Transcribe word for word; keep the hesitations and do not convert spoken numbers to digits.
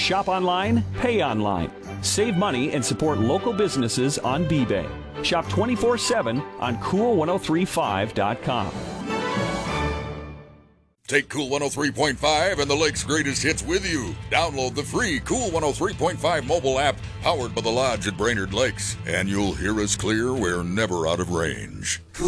Shop online, pay online. Save money and support local businesses on B-Bay. Shop twenty-four seven on cool ten thirty-five dot com. Take Cool one oh three point five and the Lake's greatest hits with you. Download the free Cool one oh three point five mobile app powered by the Lodge at Brainerd Lakes, and you'll hear us clear. We're never out of range.